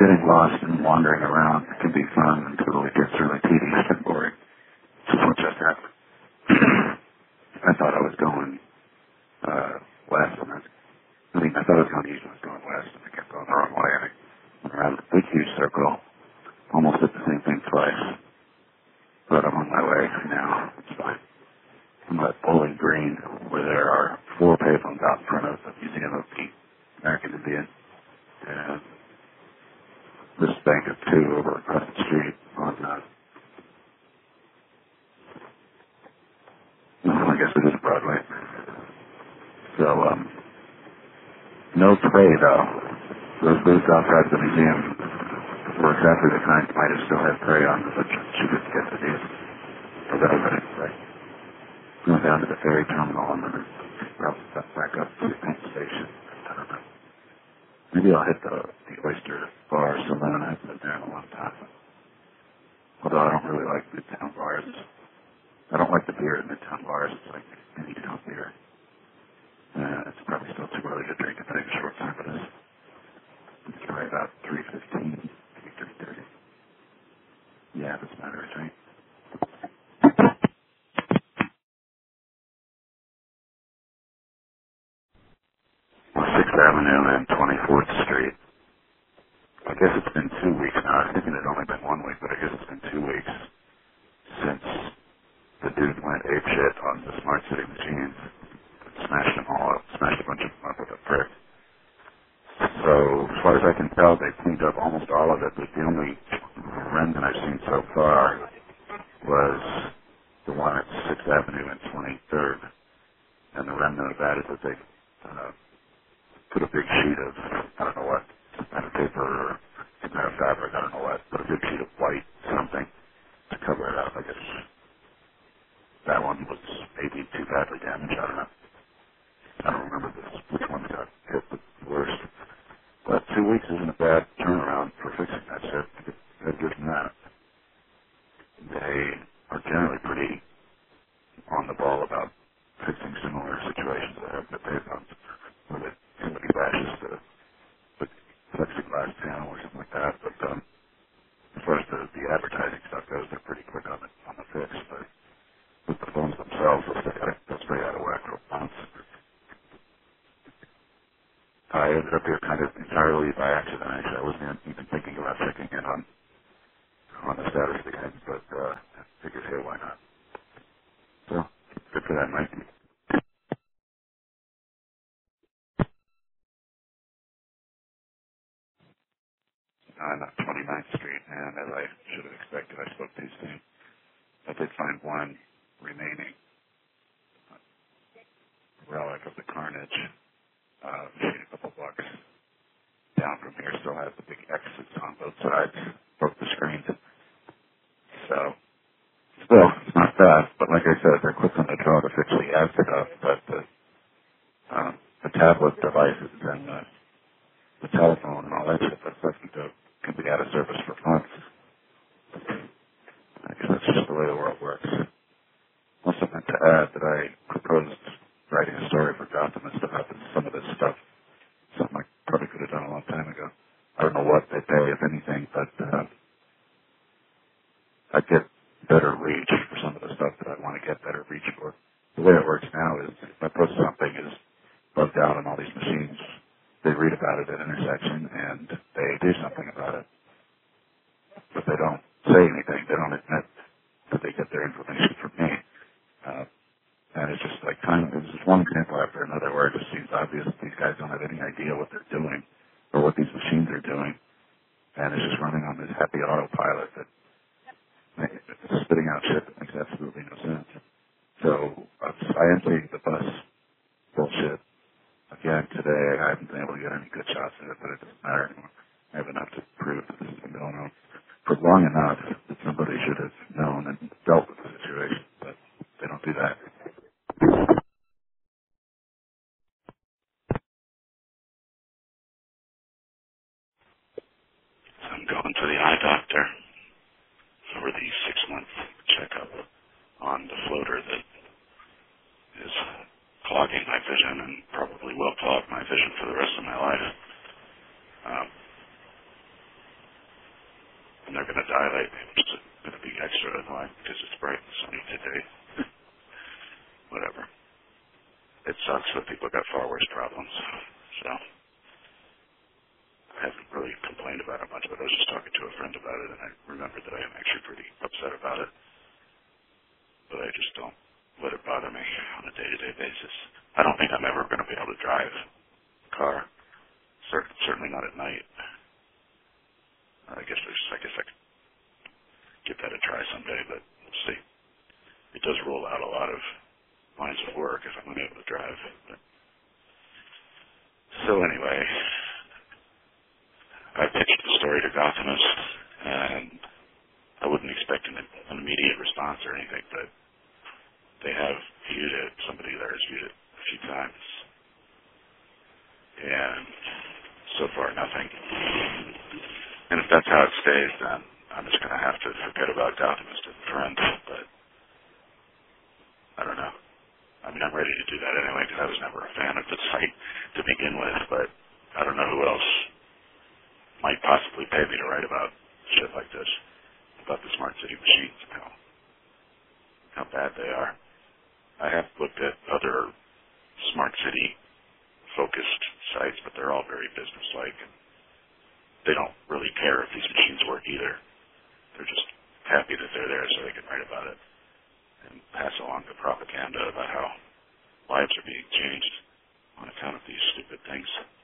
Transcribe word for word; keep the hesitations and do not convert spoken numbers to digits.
getting lost and wandering around can be fun until it gets really tedious and boring. So what just happened? I thought I was going uh, west, and I, I mean, I thought I was going east and I was going west, and I kept going the wrong way. And I went around a big, huge circle, almost did the same thing twice, but I'm on my way now. It's fine. I'm at Bowling Green, where there are four pavements out in front of the Museum of the American Indian, and this bank of two over across the street on, uh, no, I guess it is Broadway. So, um, no prey though. Those booths outside the museum were exactly the kind you might have still had prey on, but she didn't get to these. Or that was anyway. Went down to the ferry terminal and then probably got back up to the Penn Station. I don't know. Maybe I'll hit the, the Oyster Bar Saloon. I haven't been there in a long time. Although I don't really like Midtown bars. I don't like the beer at Midtown bars. It's like any town beer. Uh, it's probably still too early to drink it, but I have a short time for this. It's probably about three fifteen, maybe three thirty. Yeah, that's matters, right? sixth Avenue and twenty-fourth Street. I guess it's been two weeks now. I was thinking it had only been one week, but I guess it's been two weeks since the dude went apeshit on the Smart City machines. Smashed them all up, smashed a bunch of them up with a prick. So, as far as I can tell, they cleaned up almost all of it, but the only remnant I've seen so far was the one at sixth Avenue and twenty-third. And the remnant of that is that they uh, put a big sheet of, I don't know what, some kind of paper or some kind of fabric, I don't know what, put a big sheet of white something to cover it up. I guess that one was maybe too badly damaged, I don't know. I don't remember this, which one got hit the worst. But two weeks isn't a bad turnaround for fixing that shit. They're good than that. They are generally pretty on the ball about fixing similar situations that have been paid on, where they, somebody bashes the, the plexiglass panel or something like that. But um, as far as the, the advertising stuff goes, they're pretty quick on the, on the fix. But with the phones themselves, they'll stay, they'll stay out of whack for months. I ended up here kind of entirely by accident, actually. I wasn't even thinking about checking in on, on the status again, but uh, I figured, hey, why not? So, good for that, Mike. I'm at twenty-ninth Street, and as I should have expected, I spoke too soon. I did find one remaining relic of the carnage. Uh, machine a couple bucks down from here still has the big X's on both sides, broke the screens. So, still, it's not fast, but like I said, they're quick on the draw to fix the ad stuff, but the, um, the tablet devices and the, the telephone and all that shit, that stuff can, do, can be out of service for months. I guess that's just the way the world works. Also meant to add that I proposed writing a story for Gotham and stuff about some of this stuff. Something I probably could have done a long time ago. I don't know what they pay, if anything, but uh, I get better reach for some of the stuff that I want to get better reach for. The way it works now is if I post something is bugged out on all these machines, they read about it at intersection and they do something about it. But they don't say anything. They don't admit that they get their information from me. Uh, and it's just like kind of, it's just one example after another where it just seems obvious that these guys don't have any idea what they're doing or what these machines are doing. And it's just running on this happy autopilot that it's spitting out shit that makes absolutely no sense. So uh, I am seeing the bus bullshit again today. I haven't been able to get any good shots at it, but it doesn't matter anymore. I have enough to prove that this has been going on for long enough that somebody should have known and dealt with the situation, but they don't do that. So I'm going to the eye doctor for the six-month checkup on the floater that is clogging my vision and probably will clog my vision for the rest of my life. Um, and they're going to dilate me, which is going to be extra annoying because it's bright and sunny today. Whatever. It sucks that people got far worse problems. So I haven't really complained about it much, but I was just talking to a friend about it, and I remembered that I am actually pretty upset about it. But I just don't let it bother me on a day-to-day basis. I don't think I'm ever going to be able to drive a car. Cer- certainly not at night. I guess there's, I guess I could give that a try someday, but we'll see. It does rule out a lot of lines of work if I'm unable to drive. But so anyway, I pitched the story to Gothamist, and I wasn't expecting an immediate response or anything, but they have viewed it. Somebody there has viewed it a few times, and so far nothing. And if that's how it stays, then I'm just going to have to forget about Gothamist as a friend. But I don't know. I mean, I'm ready to do that anyway because I was never a fan of the site to begin with, but I don't know who else might possibly pay me to write about shit like this, about the smart city machines and how, how bad they are. I have looked at other smart city focused sites, but they're all very business-like, and they don't really care if these machines work either. They're just happy that they're there so they can write about it and pass along the propaganda about how lives are being changed on account of these stupid things.